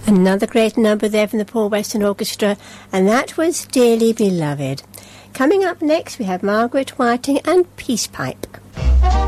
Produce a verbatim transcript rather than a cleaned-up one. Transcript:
Another great number there from the Paul Weston Orchestra, and that was Dearly Beloved. Coming up next, we have Margaret Whiting and Peace Pipe.